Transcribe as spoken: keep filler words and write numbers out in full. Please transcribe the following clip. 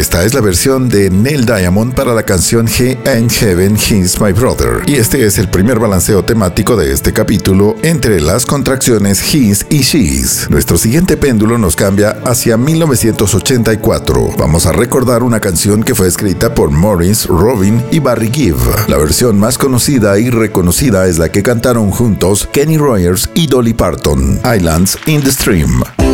esta es la versión de Neil Diamond para la canción He Ain't Heaven, He's My Brother. Y este es el primer balanceo temático de este capítulo entre las contracciones His y She's. Nuestro siguiente péndulo nos cambia hacia mil novecientos ochenta y cuatro. Vamos a recordar una canción que fue escrita por Morris, Robin y Barry Gibb. La versión más conocida y reconocida es la que cantaron juntos Kenny Rogers y Dolly Parton, Islands in the Stream.